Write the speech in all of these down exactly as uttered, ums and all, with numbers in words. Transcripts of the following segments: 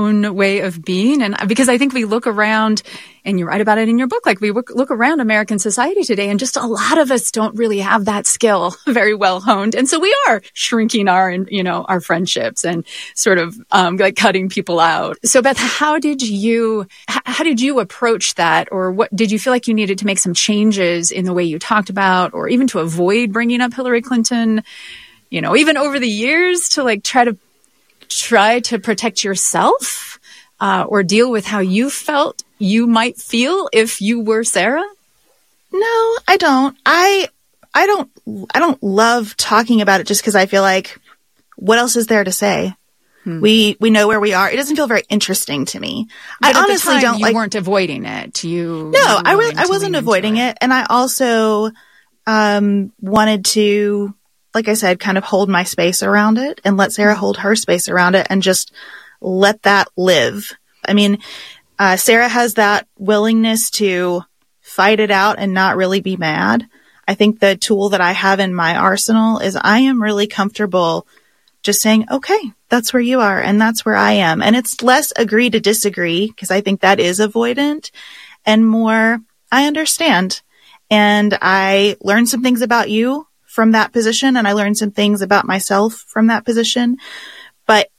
own way of being. And because I think we look around, and you write about it in your book, like we look around American society today, and just a lot of us don't really have that skill very well honed. And so we are shrinking our, you know, our friendships and sort of um, like cutting people out. So Beth, how did you, how did you approach that? Or what did you feel like you needed to make some changes in the way you talked about, or even to avoid bringing up Hillary Clinton, you know, even over the years to like try to try to protect yourself uh, or deal with how you felt you might feel if you were Sarah? No, I don't. I, I don't, I don't love talking about it just because I feel like, what else is there to say? Hmm. We, we know where we are. It doesn't feel very interesting to me. But I honestly time, don't you like. weren't avoiding it. You no, you I was. I wasn't avoiding it. it, and I also um wanted to, like I said, kind of hold my space around it and let Sarah hold her space around it, and just let that live. I mean. Uh, Sarah has that willingness to fight it out and not really be mad. I think the tool that I have in my arsenal is I am really comfortable just saying, okay, that's where you are and that's where I am. And it's less agree to disagree, because I think that is avoidant, and more, I understand. And I learned some things about you from that position, and I learned some things about myself from that position. But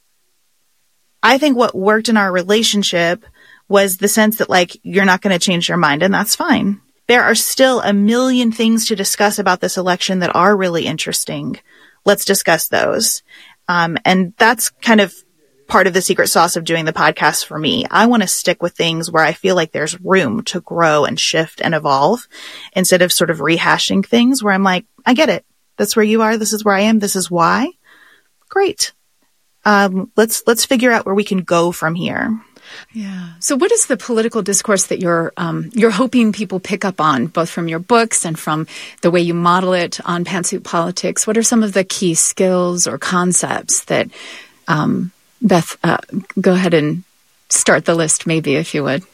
I think what worked in our relationship was the sense that, like, you're not going to change your mind, and that's fine. There are still a million things to discuss about this election that are really interesting. Let's discuss those. Um, and that's kind of part of the secret sauce of doing the podcast for me. I want to stick with things where I feel like there's room to grow and shift and evolve, instead of sort of rehashing things where I'm like, I get it. That's where you are. This is where I am. This is why. Great. Um, let's, let's figure out where we can go from here. Yeah. So what is the political discourse that you're um, you're hoping people pick up on, both from your books and from the way you model it on Pantsuit Politics? What are some of the key skills or concepts that, um, Beth, uh, go ahead and start the list, maybe, if you would.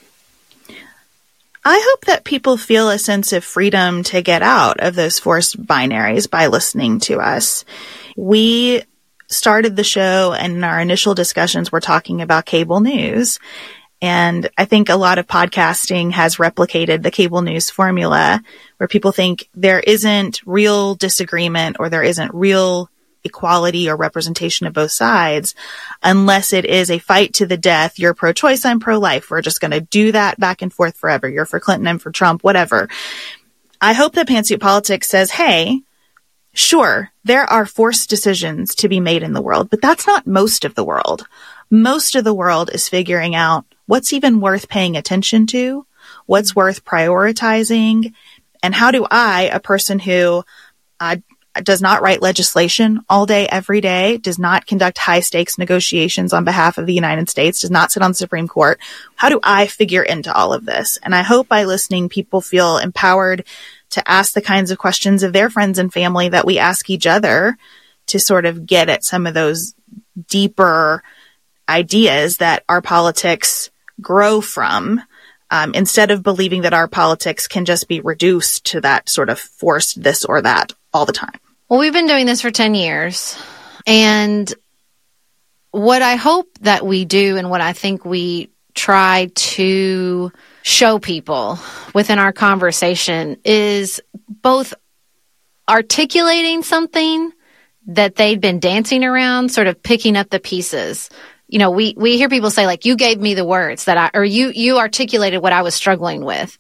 I hope that people feel a sense of freedom to get out of those forced binaries by listening to us. We started the show, and in our initial discussions, we're talking about cable news. And I think a lot of podcasting has replicated the cable news formula, where people think there isn't real disagreement or there isn't real equality or representation of both sides unless it is a fight to the death. You're pro-choice, I'm pro-life. We're just going to do that back and forth forever. You're for Clinton, I'm for Trump, whatever. I hope that Pantsuit Politics says, hey, sure, there are forced decisions to be made in the world, but that's not most of the world. Most of the world is figuring out what's even worth paying attention to, what's worth prioritizing, and how do I, a person who uh, does not write legislation all day, every day, does not conduct high-stakes negotiations on behalf of the United States, does not sit on the Supreme Court, how do I figure into all of this? And I hope by listening, people feel empowered to ask the kinds of questions of their friends and family that we ask each other, to sort of get at some of those deeper ideas that our politics grow from, um, instead of believing that our politics can just be reduced to that sort of forced this or that all the time. Well, we've been doing this for ten years. And what I hope that we do, and what I think we try to show people within our conversation, is both articulating something that they've been dancing around, sort of picking up the pieces. You know, we, we hear people say, like, you gave me the words that I, or you, you articulated what I was struggling with.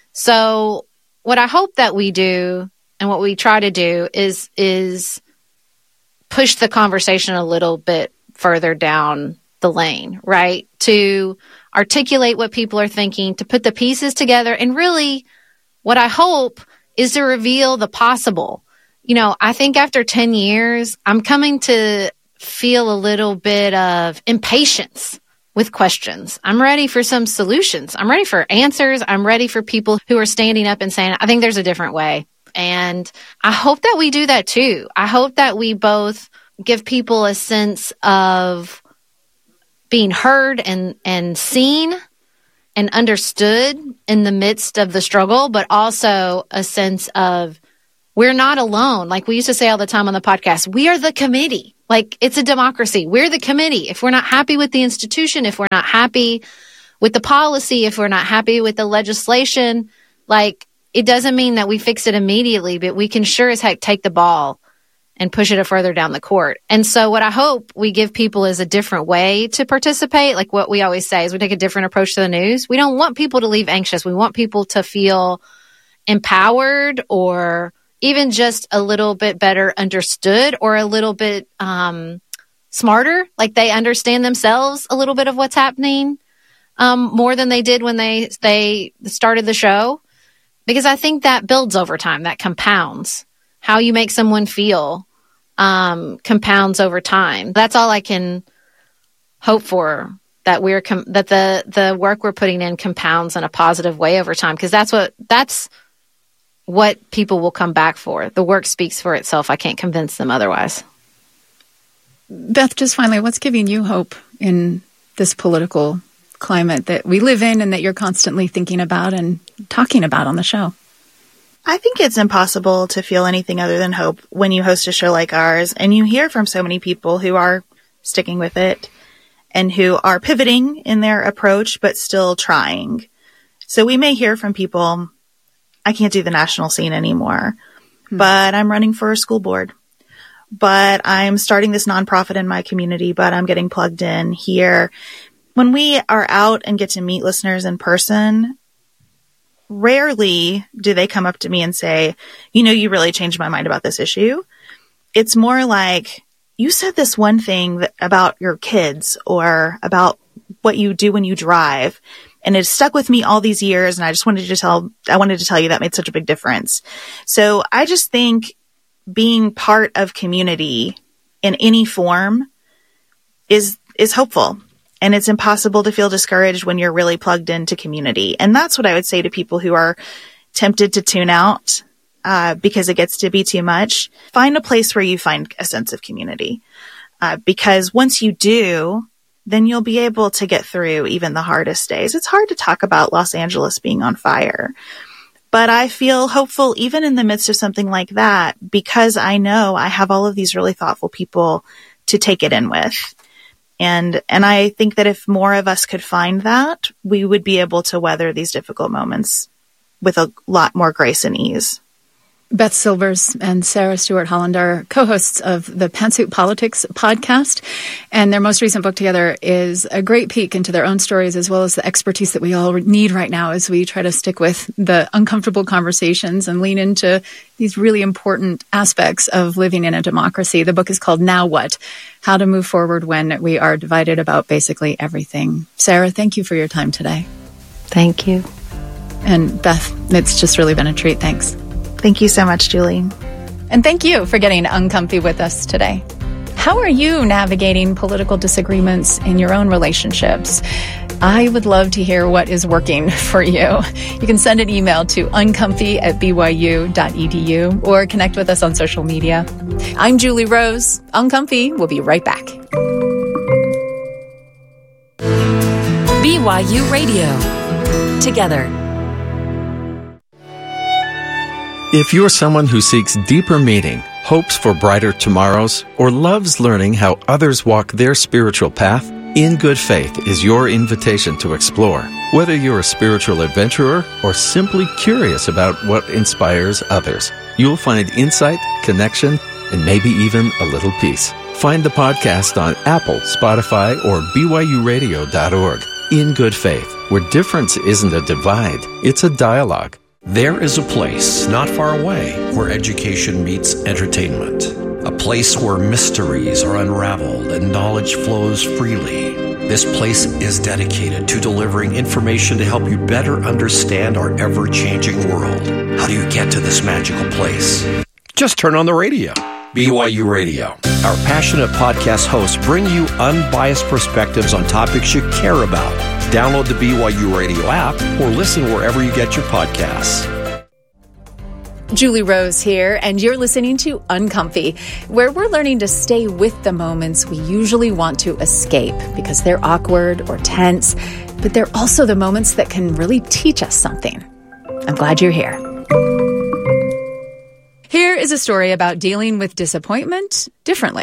So what I hope that we do, and what we try to do, is, is push the conversation a little bit further down the lane, right? To articulate what people are thinking, to put the pieces together. And really, what I hope is to reveal the possible. You know, I think after ten years, I'm coming to feel a little bit of impatience with questions. I'm ready for some solutions. I'm ready for answers. I'm ready for people who are standing up and saying, I think there's a different way. And I hope that we do that too. I hope that we both give people a sense of being heard and, and seen and understood in the midst of the struggle, but also a sense of we're not alone. Like we used to say all the time on the podcast, we are the committee. Like, it's a democracy. We're the committee. If we're not happy with the institution, if we're not happy with the policy, if we're not happy with the legislation, like, it doesn't mean that we fix it immediately, but we can sure as heck take the ball and push it further down the court. And so what I hope we give people is a different way to participate. Like what we always say is we take a different approach to the news. We don't want people to leave anxious. We want people to feel empowered, or even just a little bit better understood, or a little bit um, smarter, like they understand themselves a little bit of what's happening um, more than they did when they, they started the show. Because I think that builds over time, that compounds. How you make someone feel um, compounds over time. That's all I can hope for, that we're com- that the the work we're putting in compounds in a positive way over time, because that's what that's what people will come back for. The work speaks for itself. I can't convince them otherwise. Beth, just finally, what's giving you hope in this political climate that we live in and that you're constantly thinking about and talking about on the show? I think it's impossible to feel anything other than hope when you host a show like ours and you hear from so many people who are sticking with it and who are pivoting in their approach, but still trying. So we may hear from people, I can't do the national scene anymore, hmm. but I'm running for a school board, but I'm starting this nonprofit in my community, but I'm getting plugged in here. When we are out and get to meet listeners in person, rarely do they come up to me and say, you know, you really changed my mind about this issue. It's more like, you said this one thing that, about your kids or about what you do when you drive, and it stuck with me all these years. And I just wanted to tell, I wanted to tell you that made such a big difference. So I just think being part of community in any form is, is hopeful. And it's impossible to feel discouraged when you're really plugged into community. And that's what I would say to people who are tempted to tune out uh, because it gets to be too much. Find a place where you find a sense of community. Uh, because once you do, then you'll be able to get through even the hardest days. It's hard to talk about Los Angeles being on fire, but I feel hopeful even in the midst of something like that, because I know I have all of these really thoughtful people to take it in with. And, and I think that if more of us could find that, we would be able to weather these difficult moments with a lot more grace and ease. Beth Silvers and Sarah Stewart Holland are co-hosts of the Pantsuit Politics podcast, and their most recent book together is a great peek into their own stories as well as the expertise that we all need right now as we try to stick with the uncomfortable conversations and lean into these really important aspects of living in a democracy. The book is called Now What? How to Move Forward When We Are Divided About Basically Everything. Sarah, thank you for your time today. Thank you. And Beth, it's just really been a treat. Thanks. Thank you so much, Julie. And thank you for getting uncomfy with us today. How are you navigating political disagreements in your own relationships? I would love to hear what is working for you. You can send an email to uncomfy at b y u dot e d u or connect with us on social media. I'm Julie Rose. Uncomfy. We'll be right back. B Y U Radio. Together. If you're someone who seeks deeper meaning, hopes for brighter tomorrows, or loves learning how others walk their spiritual path, In Good Faith is your invitation to explore. Whether you're a spiritual adventurer or simply curious about what inspires others, you'll find insight, connection, and maybe even a little peace. Find the podcast on Apple, Spotify, or b y u radio dot org. In Good Faith, where difference isn't a divide, it's a dialogue. There is a place not far away where education meets entertainment. A place where mysteries are unraveled and knowledge flows freely. This place is dedicated to delivering information to help you better understand our ever-changing world. How do you get to this magical place? Just turn on the radio. B Y U Radio. Our passionate podcast hosts bring you unbiased perspectives on topics you care about. Download the B Y U Radio app or listen wherever you get your podcasts. Julie Rose here, and you're listening to Uncomfy, where we're learning to stay with the moments we usually want to escape because they're awkward or tense, but they're also the moments that can really teach us something. I'm glad you're here. Here is a story about dealing with disappointment differently.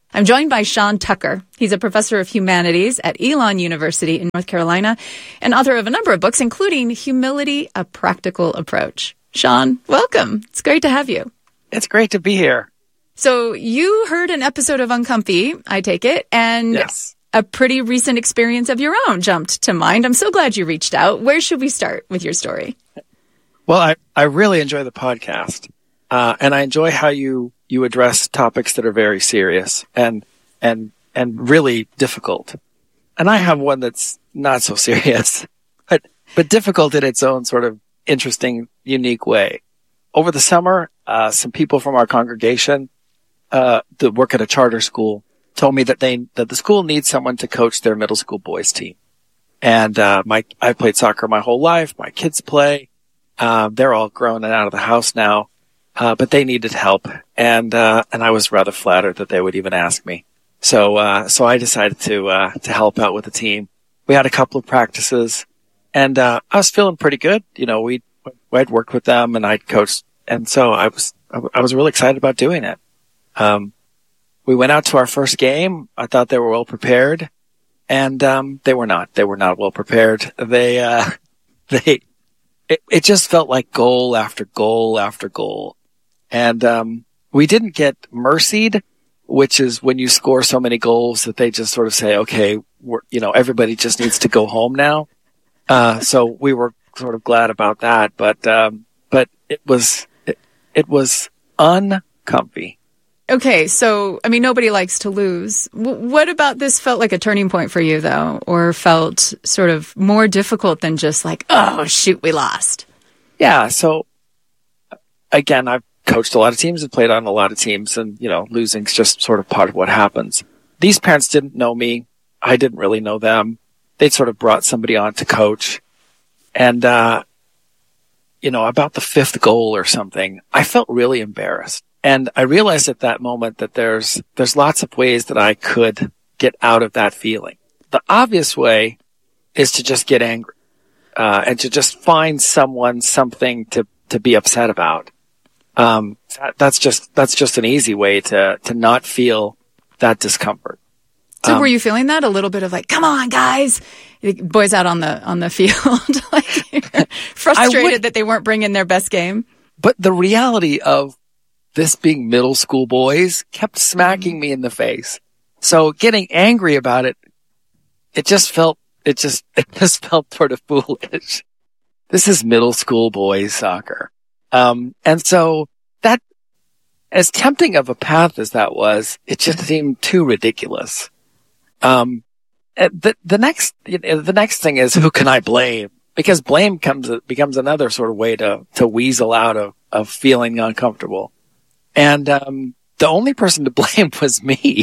I'm joined by Sean Tucker. He's a professor of humanities at Elon University in North Carolina and author of a number of books, including Humility, A Practical Approach. Sean, welcome. It's great to have you. It's great to be here. So you heard an episode of Uncomfy, I take it, and yes. A pretty recent experience of your own jumped to mind. I'm so glad you reached out. Where should we start with your story? Well, I, I really enjoy the podcast, uh, and I enjoy how you, you address topics that are very serious and and and really difficult. And I have one that's not so serious, but but difficult in its own sort of interesting, unique way. Over the summer, uh, some people from our congregation uh, that work at a charter school told me that they that the school needs someone to coach their middle school boys team. And uh, my I've played soccer my whole life. My kids play. Uh, they're all grown and out of the house now, uh, but they needed help, and uh, and I was rather flattered that they would even ask me. So uh, so I decided to uh, to help out with the team. We had a couple of practices, and uh, I was feeling pretty good. You know, we I'd worked with them, and I'd coached, and so I was I was really excited about doing it. Um, we went out to our first game. I thought they were well prepared, and um, they were not. They were not well prepared. They uh, they. It, it just felt like goal after goal after goal. And, um, we didn't get mercied, which is when you score so many goals that they just sort of say, okay, we're, you know, everybody just needs to go home now. Uh, so we were sort of glad about that, but, um, but it was, it, it was uncomfy. Okay, so, I mean, nobody likes to lose. W- what about this felt like a turning point for you, though, or felt sort of more difficult than just like, oh, shoot, we lost? Yeah, so, again, I've coached a lot of teams and played on a lot of teams, and, you know, losing's just sort of part of what happens. These parents didn't know me. I didn't really know them. They'd sort of brought somebody on to coach. And, uh, you know, about the fifth goal or something, I felt really embarrassed. And I realized at that moment that there's, there's lots of ways that I could get out of that feeling. The obvious way is to just get angry, uh, and to just find someone something to, to be upset about. Um, that, that's just, that's just an easy way to, to not feel that discomfort. So um, were you feeling that? A little bit of like, come on, guys, boys out on the, on the field, like frustrated would, that they weren't bringing their best game? But the reality of this being middle school boys kept smacking me in the face. So getting angry about it, it just felt, it just, it just felt sort of foolish. This is middle school boys soccer. Um, and so that, as tempting of a path as that was, it just seemed too ridiculous. Um, the, the next, the next thing is, who can I blame? Because blame comes, becomes another sort of way to, to weasel out of, of feeling uncomfortable. And, um, the only person to blame was me.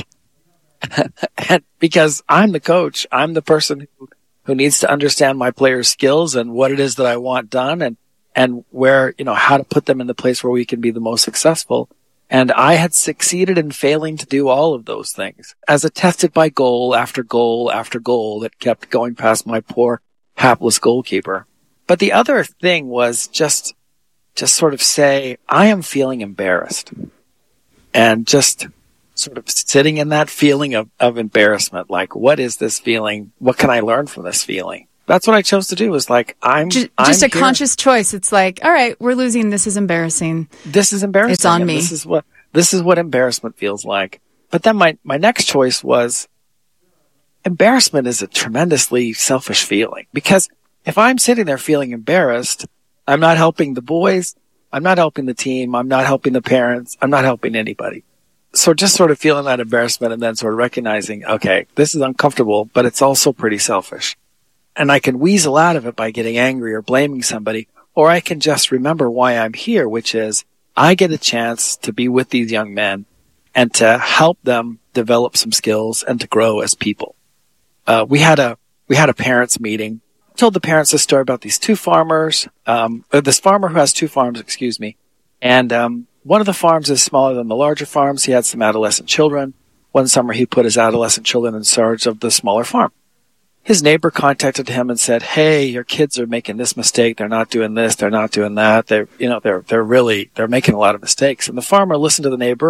And because I'm the coach, I'm the person who, who needs to understand my players' skills and what it is that I want done, and, and where, you know, how to put them in the place where we can be the most successful. And I had succeeded in failing to do all of those things, as attested by goal after goal after goal that kept going past my poor, hapless goalkeeper. But the other thing was just, just sort of say, I am feeling embarrassed, and just sort of sitting in that feeling of, of embarrassment. Like, what is this feeling? What can I learn from this feeling? That's what I chose to do, was like, I'm just, I'm just a here. conscious choice. It's like, all right, we're losing. This is embarrassing. This is embarrassing. It's on and me. This is what, this is what embarrassment feels like. But then my, my next choice was, embarrassment is a tremendously selfish feeling, because if I'm sitting there feeling embarrassed, I'm not helping the boys. I'm not helping the team. I'm not helping the parents. I'm not helping anybody. So just sort of feeling that embarrassment, and then sort of recognizing, okay, this is uncomfortable, but it's also pretty selfish. And I can weasel out of it by getting angry or blaming somebody, or I can just remember why I'm here, which is I get a chance to be with these young men and to help them develop some skills and to grow as people. Uh, we had a, we had a parents meeting. I told the parents this story about these two farmers, um, or this farmer who has two farms, excuse me. And, um, one of the farms is smaller than the larger farms. He had some adolescent children. One summer he put his adolescent children in charge of the smaller farm. His neighbor contacted him and said, hey, your kids are making this mistake. They're not doing this. They're not doing that. They're, you know, they're, they're really, they're making a lot of mistakes. And the farmer listened to the neighbor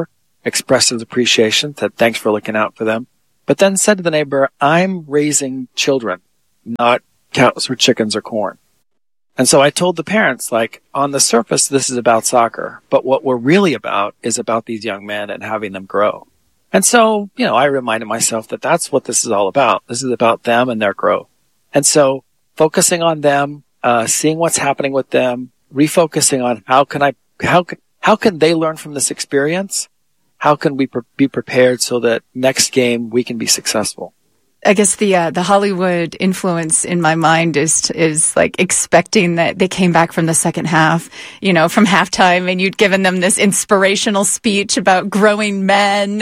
expressed his appreciation, said thanks for looking out for them, but then said to the neighbor, I'm raising children, not cows or chickens or corn. And so I told the parents, like, on the surface, this is about soccer, but what we're really about is about these young men and having them grow. And so, you know, I reminded myself that that's what this is all about. This is about them and their growth. And so focusing on them, uh, seeing what's happening with them, refocusing on how can I, how can, how can they learn from this experience? How can we pre- be prepared so that next game we can be successful? I guess the uh, the Hollywood influence in my mind is is like expecting that they came back from the second half, you know, from halftime, and you'd given them this inspirational speech about growing men.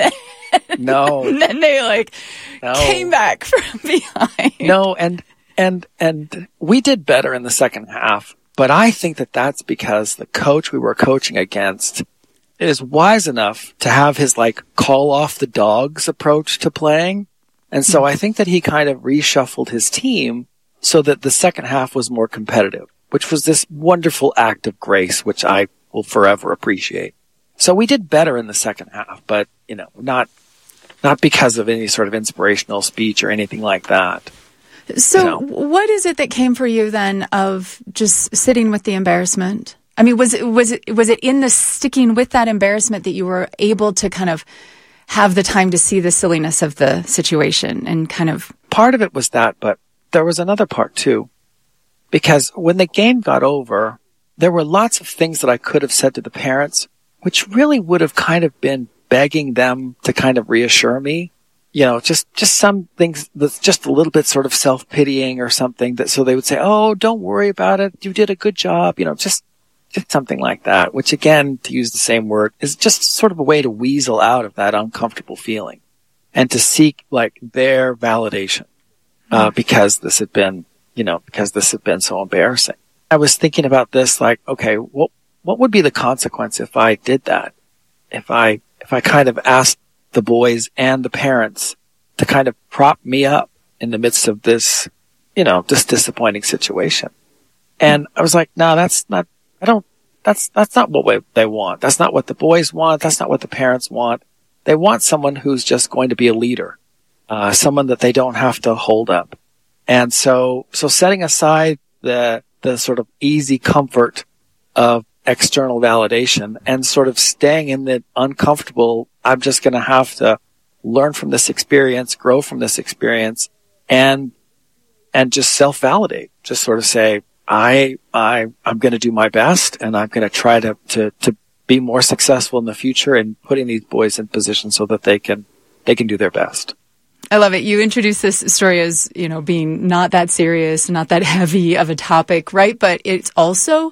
No, and then they like no. came back from behind. No, and and and we did better in the second half, but I think that that's because the coach we were coaching against is wise enough to have his like call off the dogs approach to playing. And so I think that he kind of reshuffled his team so that the second half was more competitive, which was this wonderful act of grace, which I will forever appreciate. So we did better in the second half, but, you know, not, not because of any sort of inspirational speech or anything like that. So you know? What is it that came for you then of just sitting with the embarrassment? I mean, was it, was it, was it in the sticking with that embarrassment that you were able to kind of have the time to see the silliness of the situation and kind of... Part of it was that, but there was another part too. Because when the game got over, there were lots of things that I could have said to the parents, which really would have kind of been begging them to kind of reassure me. You know, just, just some things that's just a little bit sort of self-pitying or something that, so they would say, oh, don't worry about it. You did a good job. You know, just, just something like that, which again, to use the same word, is just sort of a way to weasel out of that uncomfortable feeling and to seek like their validation, uh, because this had been, you know, because this had been so embarrassing. I was thinking about this like, okay, what, what would be the consequence if I did that? If I, if I kind of asked the boys and the parents to kind of prop me up in the midst of this, you know, this disappointing situation. And I was like, no, that's not, I don't, that's, that's not what we, they want. That's not what the boys want. That's not what the parents want. They want someone who's just going to be a leader, uh, someone that they don't have to hold up. And so, so setting aside the, the sort of easy comfort of external validation and sort of staying in the uncomfortable, I'm just going to have to learn from this experience, grow from this experience, and, and just self-validate, just sort of say, I, I, I'm going to do my best, and I'm going to try to, to, to be more successful in the future and putting these boys in position so that they can, they can do their best. I love it. You introduced this story as, you know, being not that serious, not that heavy of a topic, right? But it's also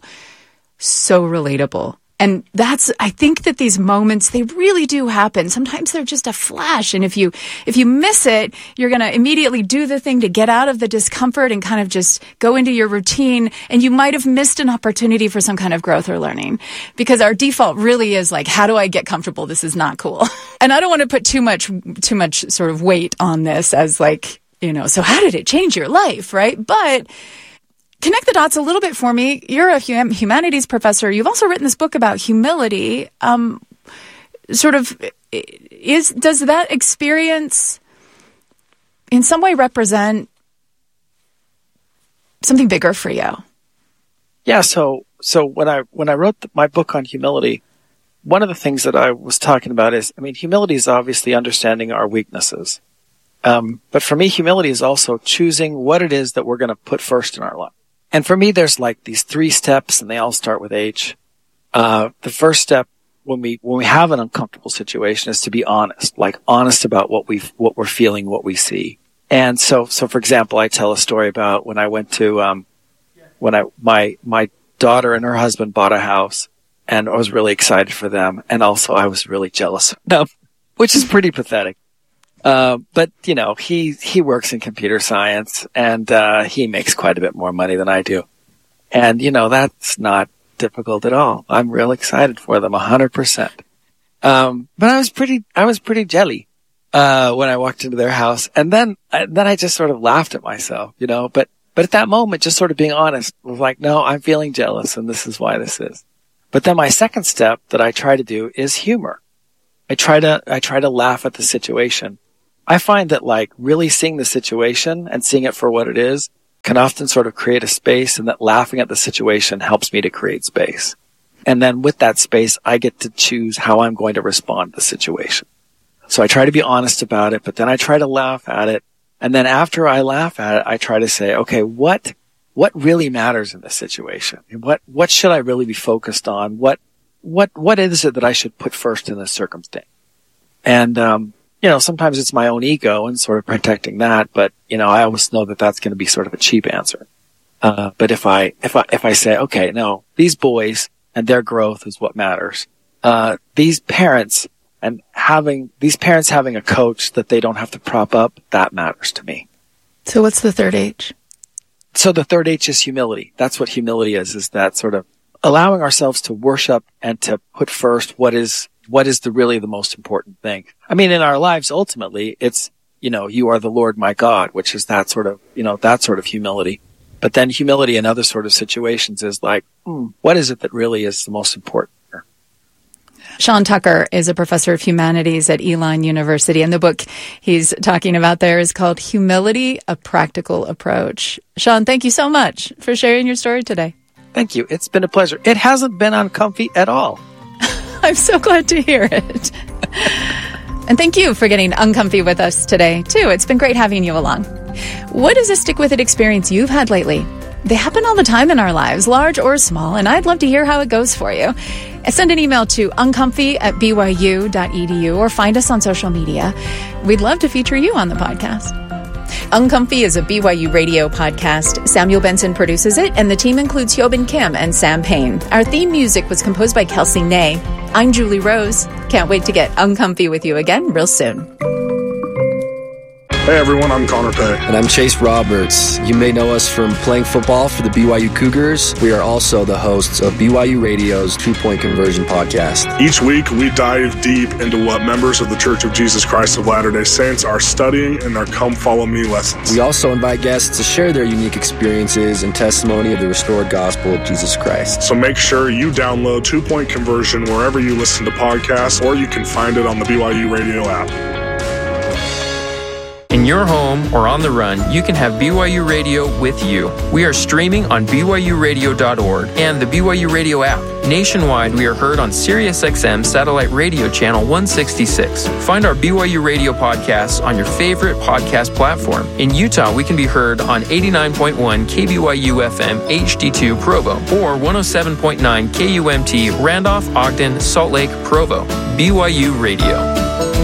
so relatable. And that's, I think that these moments, they really do happen. Sometimes they're just a flash. And if you, if you miss it, you're going to immediately do the thing to get out of the discomfort and kind of just go into your routine. And you might have missed an opportunity for some kind of growth or learning, because our default really is like, how do I get comfortable? This is not cool. And I don't want to put too much, too much sort of weight on this as like, you know, so how did it change your life? Right. But connect the dots a little bit for me. You're a hum- humanities professor. You've also written this book about humility. Um, sort of, is does that experience in some way represent something bigger for you? Yeah. So, so when I when I wrote the, my book on humility, one of the things that I was talking about is, I mean, humility is obviously understanding our weaknesses. Um, but for me, humility is also choosing what it is that we're going to put first in our life. And for me, there's like these three steps, and they all start with H. Uh, the first step when we, when we have an uncomfortable situation is to be honest, like honest about what we, what we're feeling, what we see. And so, so for example, I tell a story about when I went to, um, when I, my, my daughter and her husband bought a house, and I was really excited for them. And also I was really jealous of them, which is pretty pathetic. Uh, but, you know, he, he works in computer science, and, uh, he makes quite a bit more money than I do. And, you know, that's not difficult at all. I'm real excited for them, a hundred percent. Um, but I was pretty, I was pretty jelly, uh, when I walked into their house. And then, I, then I just sort of laughed at myself, you know, but, but at that moment, just sort of being honest was like, no, I'm feeling jealous, and this is why this is. But then my second step that I try to do is humor. I try to, I try to laugh at the situation. I find that like really seeing the situation and seeing it for what it is can often sort of create a space, and that laughing at the situation helps me to create space. And then with that space, I get to choose how I'm going to respond to the situation. So I try to be honest about it, but then I try to laugh at it. And then after I laugh at it, I try to say, okay, what, what really matters in this situation? What, what should I really be focused on? What, what, what is it that I should put first in this circumstance? And, um, you know, sometimes it's my own ego and sort of protecting that, but, you know, I always know that that's going to be sort of a cheap answer. Uh, but if I, if I, if I say, okay, no, these boys and their growth is what matters. Uh, these parents and having, these parents having a coach that they don't have to prop up, that matters to me. So what's the third H? So the third H is humility. That's what humility is, is that sort of allowing ourselves to worship and to put first what is, what is the really the most important thing. I mean, in our lives, ultimately, it's, you know, you are the Lord my God, which is that sort of, you know, that sort of humility. But then humility in other sort of situations is like, hmm, what is it that really is the most important here? Sean Tucker is a professor of humanities at Elon University, and the book he's talking about there is called Humility, A Practical Approach. Sean, thank you so much for sharing your story today. Thank you. It's been a pleasure. It hasn't been uncomfy at all. I'm so glad to hear it. And thank you for getting uncomfy with us today, too. It's been great having you along. What is a stick with it experience you've had lately? They happen all the time in our lives, large or small, and I'd love to hear how it goes for you. Send an email to uncomfy at b y u dot e d u or find us on social media. We'd love to feature you on the podcast. Uncomfy is a B Y U radio podcast. Samuel Benson produces it, and the team includes Hyobin Kim and Sam Payne. Our theme music was composed by Kelsey Ney. I'm Julie Rose. Can't wait to get uncomfy with you again real soon. Hey everyone, I'm Connor Pay. And I'm Chase Roberts. You may know us from playing football for the B Y U Cougars. We are also the hosts of B Y U Radio's Two Point Conversion podcast. Each week, we dive deep into what members of the Church of Jesus Christ of Latter-day Saints are studying in their Come Follow Me lessons. We also invite guests to share their unique experiences and testimony of the restored gospel of Jesus Christ. So make sure you download Two Point Conversion wherever you listen to podcasts, or you can find it on the B Y U Radio app. In your home or on the run, you can have B Y U Radio with you. We are streaming on b y u radio dot org and the B Y U Radio app. Nationwide, we are heard on Sirius X M Satellite Radio Channel one sixty-six. Find our B Y U Radio podcasts on your favorite podcast platform. In Utah, we can be heard on eighty-nine point one K B Y U F M H D two Provo or one oh seven point nine K U M T Randolph, Ogden, Salt Lake, Provo. B Y U Radio.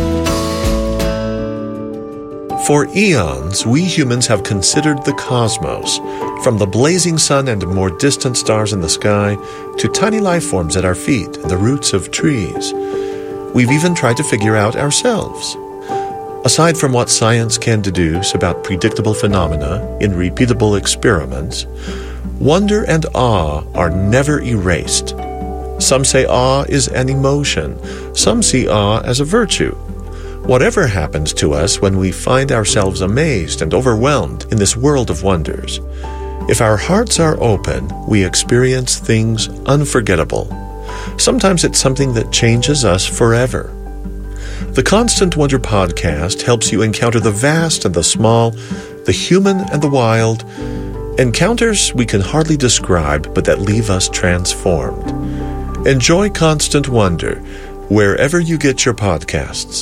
For eons, we humans have considered the cosmos, from the blazing sun and more distant stars in the sky to tiny life forms at our feet and the roots of trees. We've even tried to figure out ourselves. Aside from what science can deduce about predictable phenomena in repeatable experiments, wonder and awe are never erased. Some say awe is an emotion. Some see awe as a virtue. Whatever happens to us when we find ourselves amazed and overwhelmed in this world of wonders, if our hearts are open, we experience things unforgettable. Sometimes it's something that changes us forever. The Constant Wonder podcast helps you encounter the vast and the small, the human and the wild, encounters we can hardly describe but that leave us transformed. Enjoy Constant Wonder wherever you get your podcasts.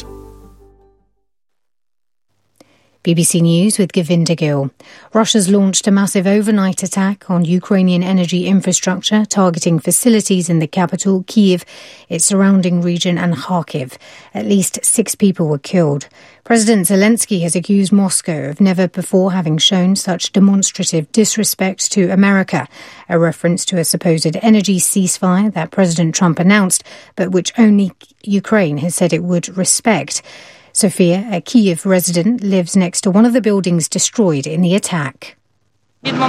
B B C News with Govinda Gill. Russia's launched a massive overnight attack on Ukrainian energy infrastructure, targeting facilities in the capital, Kyiv, its surrounding region and Kharkiv. At least six people were killed. President Zelensky has accused Moscow of never before having shown such demonstrative disrespect to America, a reference to a supposed energy ceasefire that President Trump announced, but which only Ukraine has said it would respect. Sophia, a Kyiv resident, lives next to one of the buildings destroyed in the attack. From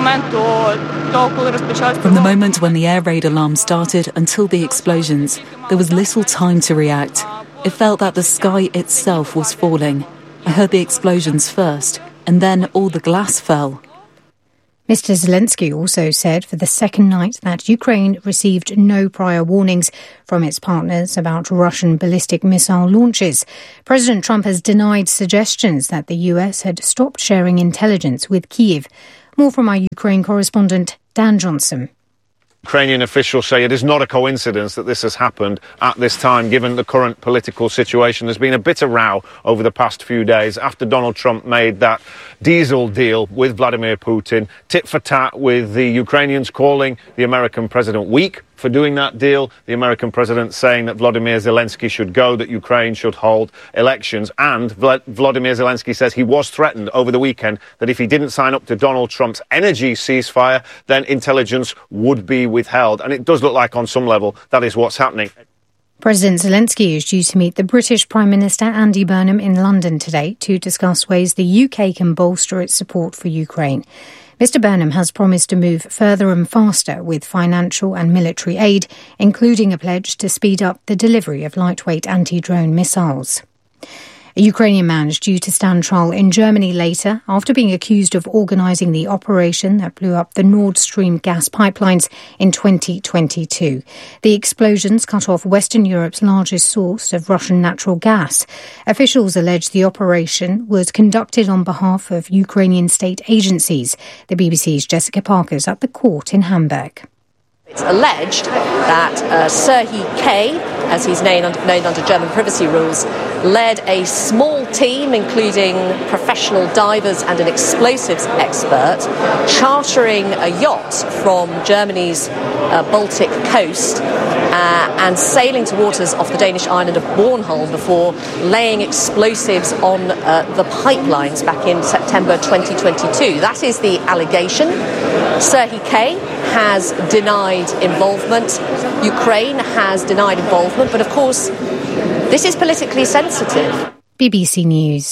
the moment when the air raid alarm started until the explosions, there was little time to react. It felt that the sky itself was falling. I heard the explosions first, and then all the glass fell. Mister Zelensky also said for the second night that Ukraine received no prior warnings from its partners about Russian ballistic missile launches. President Trump has denied suggestions that the U S had stopped sharing intelligence with Kyiv. More from our Ukraine correspondent, Dan Johnson. Ukrainian officials say it is not a coincidence that this has happened at this time, given the current political situation. There's been a bit of row over the past few days after Donald Trump made that diesel deal with Vladimir Putin, tit for tat with the Ukrainians calling the American president weak for doing that deal, the American president saying that Vladimir Zelensky should go, that Ukraine should hold elections, and Vla- Vladimir Zelensky says he was threatened over the weekend that if he didn't sign up to Donald Trump's energy ceasefire, then intelligence would be withheld. And it does look like on some level that is what's happening. President Zelensky is due to meet the British Prime Minister Andy Burnham in London today to discuss ways the U K can bolster its support for Ukraine. Mister Burnham has promised to move further and faster with financial and military aid, including a pledge to speed up the delivery of lightweight anti-drone missiles. A Ukrainian man is due to stand trial in Germany later after being accused of organising the operation that blew up the Nord Stream gas pipelines in twenty twenty-two. The explosions cut off Western Europe's largest source of Russian natural gas. Officials allege the operation was conducted on behalf of Ukrainian state agencies. The B B C's Jessica Parker is at the court in Hamburg. It's alleged that uh, Serhiy K, as he's named under, named under German privacy rules, led a small team, including professional divers and an explosives expert, chartering a yacht from Germany's uh, Baltic coast uh, and sailing to waters off the Danish island of Bornholm before laying explosives on uh, the pipelines back in September twenty twenty-two. That is the allegation. Serhiy K has denied involvement. Ukraine has denied involvement, but of course, this is politically sensitive. B B C News.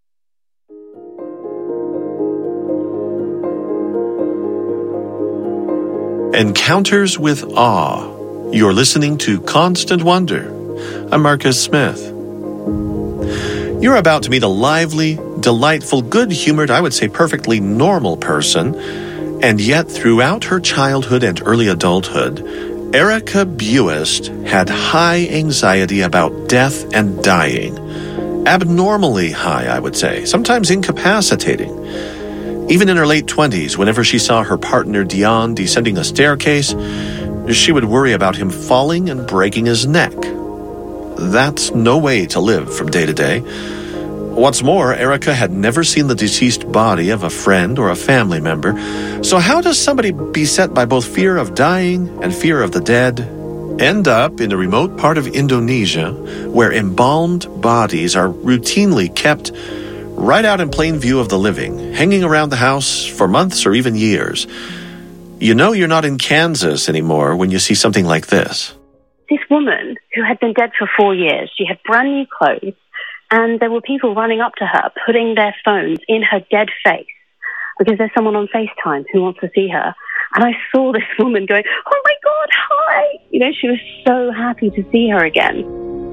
Encounters with Awe. You're listening to Constant Wonder. I'm Marcus Smith. You're about to meet a lively, delightful, good-humored, I would say perfectly normal person. And yet, throughout her childhood and early adulthood, Erica Buist had high anxiety about death and dying. Abnormally high, I would say, sometimes incapacitating. Even in her late twenties, whenever she saw her partner Dion descending a staircase, she would worry about him falling and breaking his neck. That's no way to live from day to day. What's more, Erica had never seen the deceased body of a friend or a family member. So how does somebody beset by both fear of dying and fear of the dead end up in a remote part of Indonesia where embalmed bodies are routinely kept right out in plain view of the living, hanging around the house for months or even years? You know you're not in Kansas anymore when you see something like this. This woman who had been dead for four years, she had brand new clothes, and there were people running up to her, putting their phones in her dead face because there's someone on FaceTime who wants to see her. And I saw this woman going, oh my God, hi! You know, she was so happy to see her again.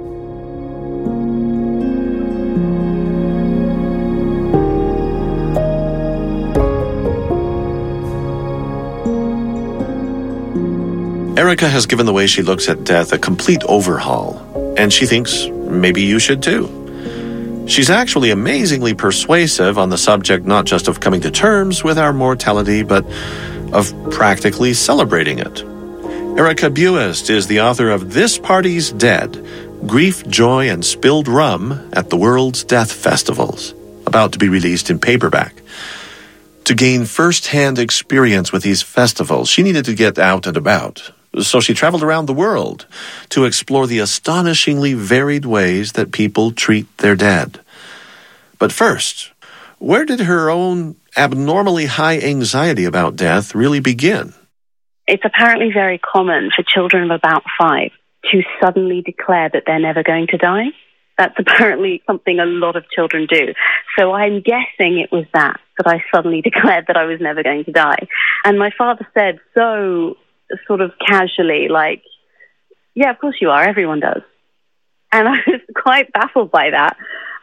Erica has given the way she looks at death a complete overhaul, and she thinks maybe you should too. She's actually amazingly persuasive on the subject not just of coming to terms with our mortality, but of practically celebrating it. Erica Buist is the author of This Party's Dead, Grief, Joy, and Spilled Rum at the World's Death Festivals, about to be released in paperback. To gain first-hand experience with these festivals, she needed to get out and about. So she traveled around the world to explore the astonishingly varied ways that people treat their dead. But first, where did her own abnormally high anxiety about death really begin? It's apparently very common for children of about five to suddenly declare that they're never going to die. That's apparently something a lot of children do. So I'm guessing it was that, that I suddenly declared that I was never going to die. And my father said so sort of casually, like, yeah, of course you are, everyone does. And I was quite baffled by that.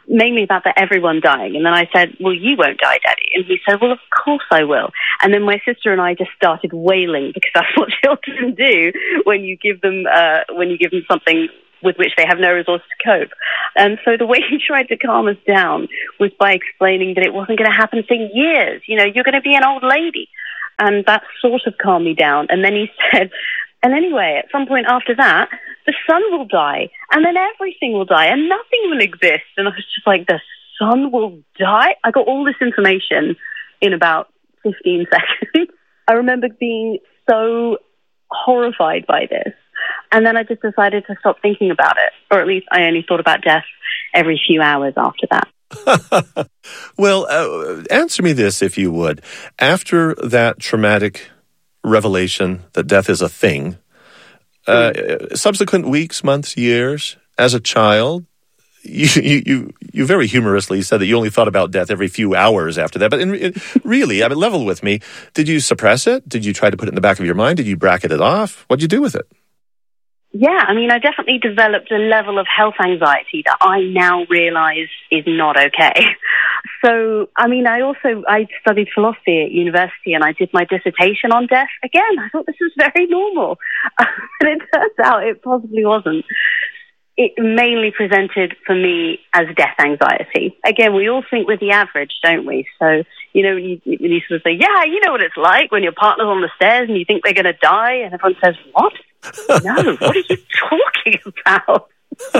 mainly about the everyone dying. And then I said, well, you won't die, Daddy. And he said, well, of course I will. And then my sister and I just started wailing, because that's what children do when you give them, uh, when you give them something with which they have no resource to cope. And so the way he tried to calm us down was by explaining that it wasn't going to happen for years. You know, you're going to be an old lady. And that sort of calmed me down. And then he said, and anyway, at some point after that, the sun will die, and then everything will die, and nothing will exist. And I was just like, the sun will die? I got all this information in about fifteen seconds. I remember being so horrified by this. And then I just decided to stop thinking about it, or at least I only thought about death every few hours after that. Well, uh, answer me this, if you would. After that traumatic revelation that death is a thing, uh, mm. subsequent weeks, months, years, as a child, you, you you you very humorously said that you only thought about death every few hours after that. But in, in, really, I mean, level with me. Did you suppress it? Did you try to put it in the back of your mind? Did you bracket it off? What did you do with it? Yeah, I mean, I definitely developed a level of health anxiety that I now realize is not okay. So, I mean, I also, I studied philosophy at university, and I did my dissertation on death. Again, I thought this was very normal. And it turns out it possibly wasn't. It mainly presented for me as death anxiety. Again, we all think we're the average, don't we? So, you know, you, you sort of say, yeah, you know what it's like when your partner's on the stairs and you think they're going to die, and everyone says, what? No, what are you talking about?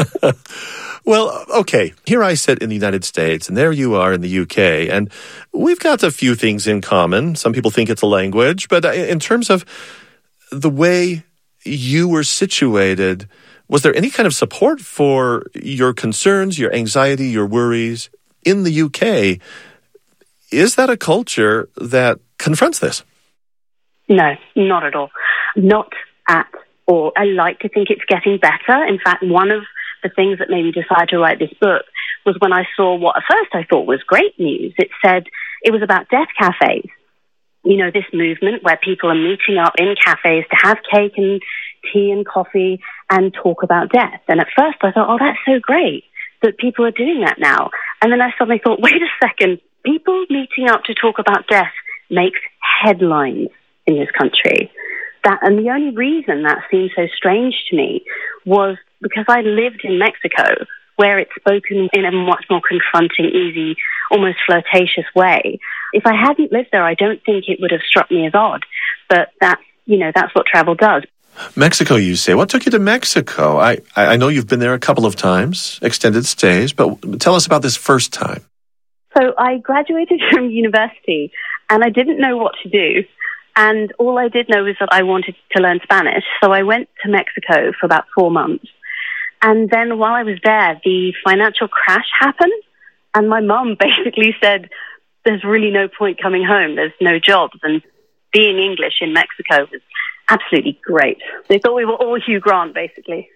Well, okay, here I sit in the United States, and there you are in the U K, and we've got a few things in common. Some people think it's a language, but in terms of the way you were situated, was there any kind of support for your concerns, your anxiety, your worries in the U K? Is that a culture that confronts this? No, not at all. Not at all. I like to think it's getting better. In fact, one of the things that made me decide to write this book was when I saw what at first I thought was great news. It said it was about death cafes. You know, this movement where people are meeting up in cafes to have cake and tea and coffee and talk about death. And at first I thought, oh, that's so great that people are doing that now. And then I suddenly thought, wait a second, people meeting up to talk about death makes headlines in this country. That, and the only reason that seemed so strange to me was because I lived in Mexico, where it's spoken in a much more confronting, easy, almost flirtatious way. If I hadn't lived there, I don't think it would have struck me as odd. But that, you know, that's what travel does. Mexico, you say. What took you to Mexico? I, I know you've been there a couple of times, extended stays, but tell us about this first time. So I graduated from university, and I didn't know what to do. And all I did know was that I wanted to learn Spanish. So I went to Mexico for about four months. And then while I was there, the financial crash happened. And my mum basically said, there's really no point coming home. There's no jobs. And being English in Mexico was absolutely great. They thought we were all Hugh Grant, basically.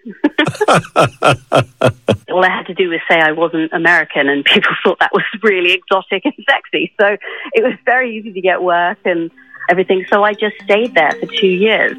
All I had to do was say I wasn't American, and people thought that was really exotic and sexy. So it was very easy to get work and everything. So I just stayed there for two years.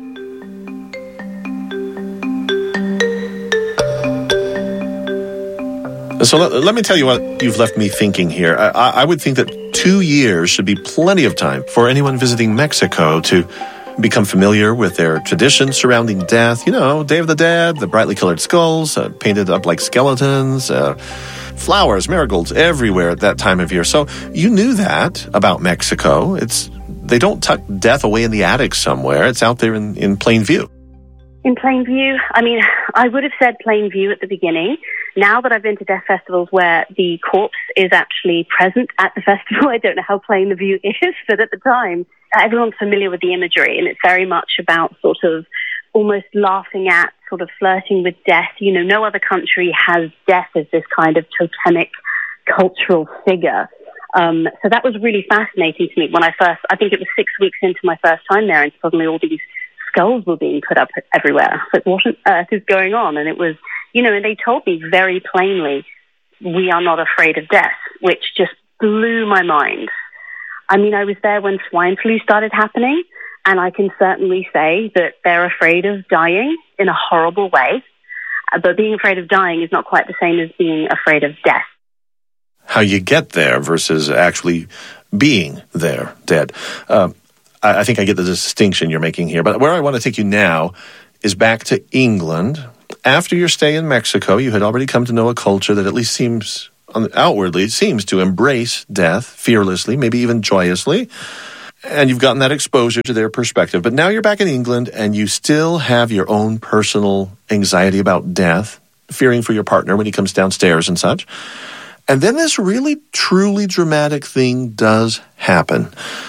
So let, let me tell you what you've left me thinking here. I, I would think that two years should be plenty of time for anyone visiting Mexico to become familiar with their traditions surrounding death. You know, Day of the Dead, the brightly colored skulls, uh, painted up like skeletons, uh, flowers, marigolds everywhere at that time of year. So you knew that about Mexico. It's They don't tuck death away in the attic somewhere. It's out there in, in plain view. In plain view? I mean, I would have said plain view at the beginning. Now that I've been to death festivals where the corpse is actually present at the festival, I don't know how plain the view is, but at the time, everyone's familiar with the imagery, and it's very much about sort of almost laughing at, sort of flirting with death. You know, no other country has death as this kind of totemic cultural figure. Um, so that was really fascinating to me when I first, I think it was six weeks into my first time there, and suddenly all these skulls were being put up everywhere. I was like, what on earth is going on? And it was, you know, and they told me very plainly, we are not afraid of death, which just blew my mind. I mean, I was there when swine flu started happening, and I can certainly say that they're afraid of dying in a horrible way. But being afraid of dying is not quite the same as being afraid of death. how you get there versus actually being there, dead. Uh, I, I think I get the distinction you're making here. But where I want to take you now is back to England. After your stay in Mexico, you had already come to know a culture that at least seems, outwardly, seems to embrace death fearlessly, maybe even joyously. And you've gotten that exposure to their perspective. But now you're back in England and you still have your own personal anxiety about death, fearing for your partner when he comes downstairs and such. And then this really, truly dramatic thing does happen.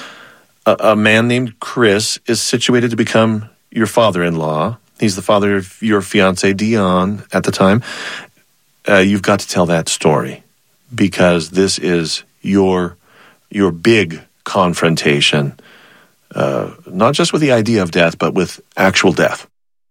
A, a man named Chris is situated to become your father-in-law. He's the father of your fiancée, Dion, at the time. Uh, you've got to tell that story because this is your your big confrontation, uh, not just with the idea of death, but with actual death.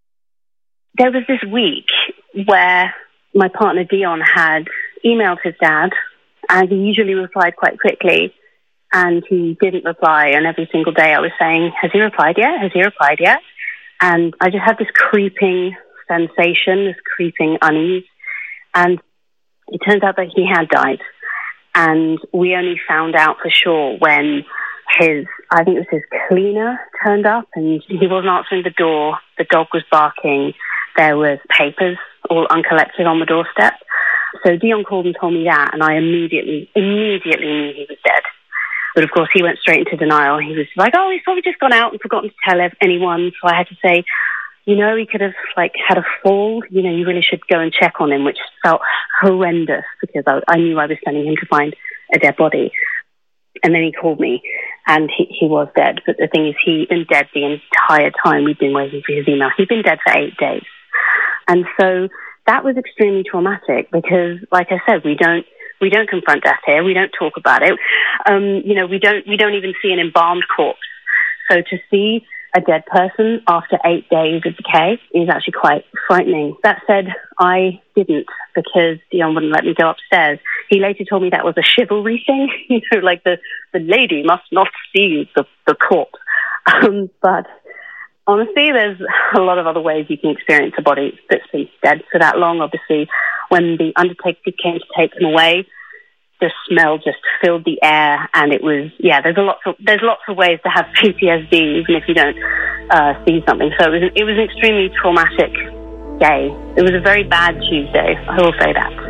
There was this week where my partner Dion had emailed his dad, and he usually replied quite quickly, and he didn't reply. And every single day I was saying, has he replied yet? Has he replied yet? And I just had this creeping sensation, this creeping unease. And it turns out that he had died. And we only found out for sure when his, I think it was his cleaner turned up, and he wasn't answering the door. The dog was barking. There was papers all uncollected on the doorstep. So Dion called and told me that, and I immediately, immediately knew he was dead. But of course, he went straight into denial. He was like, oh, he's probably just gone out and forgotten to tell anyone. So I had to say, you know, he could have, like, had a fall. You know, you really should go and check on him, which felt horrendous because I, I knew I was sending him to find a dead body. And then he called me, and he, he was dead. But the thing is, he'd been dead the entire time we'd been waiting for his email. He'd been dead for eight days. And so that was extremely traumatic because, like I said, we don't, We don't confront death here. We don't talk about it. Um, you know, we don't we don't even see an embalmed corpse. So to see a dead person after eight days of decay is actually quite frightening. That said, I didn't because Dion wouldn't let me go upstairs. He later told me that was a chivalry thing. You know, like the, the lady must not see the, the corpse. Um, but honestly, there's a lot of other ways you can experience a body that's been dead for that long. Obviously, when the undertaker came to take them away, the smell just filled the air, and it was, yeah, there's a lot of, there's lots of ways to have P T S D, even if you don't uh, see something. So it was, it was an extremely traumatic day. It was a very bad Tuesday, I will say that.